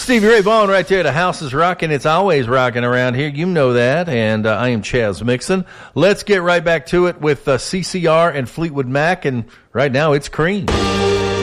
Stevie Ray Vaughan right there. The house is rocking. It's always rocking around here. You know that. And I am Chaz Mixon. Let's get right back to it with CCR and Fleetwood Mac. And right now it's Cream.